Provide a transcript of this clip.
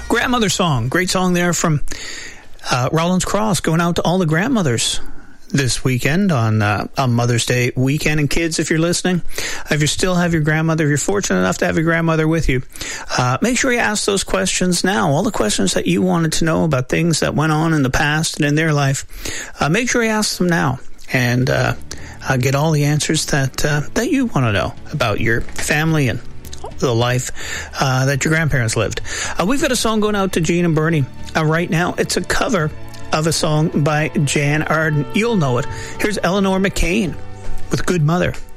Grandmother Song. Great song there from Rollins Cross, going out to all the grandmothers this weekend on Mother's Day weekend. And kids, if you're listening, if you still have your grandmother, if you're fortunate enough to have your grandmother with you, make sure you ask those questions now. All the questions that you wanted to know about things that went on in the past and in their life, make sure you ask them now and get all the answers that you want to know about your family and the life that your grandparents lived. We've got a song going out to Gene and Bernie right now. It's a cover of a song by Jan Arden. You'll know it. Here's Eleanor McCain with Good Mother.